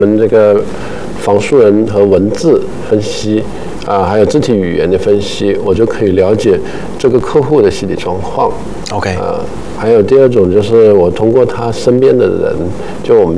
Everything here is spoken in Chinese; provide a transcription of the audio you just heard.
我们这个仿述人和文字分析还有肢体语言的分析，我就可以了解这个客户的心理状况。 OK， 还有第二种就是我通过他身边的人，就我们